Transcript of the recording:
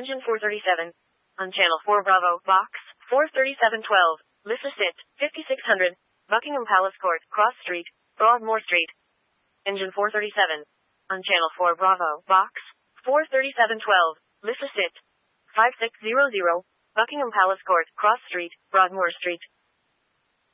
Engine 437. On Channel 4 Bravo, Box 43712. Lissa Sit, 5600. Buckingham Palace Court, Cross Street, Broadmoor Street. Engine 437. On Channel 4 Bravo, Box 43712. Lissa Sit, 5600. Buckingham Palace Court, Cross Street, Broadmoor Street.